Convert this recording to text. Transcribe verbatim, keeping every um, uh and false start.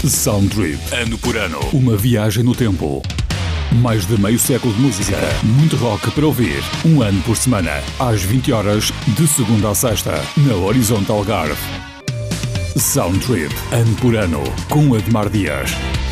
Soundtrip, ano por ano, uma viagem no tempo. Mais de meio século de música, muito rock para ouvir, um ano por semana, às vinte horas, de segunda a sexta, na Horizonte Algarve. Soundtrip, ano por ano, com Admar Dias.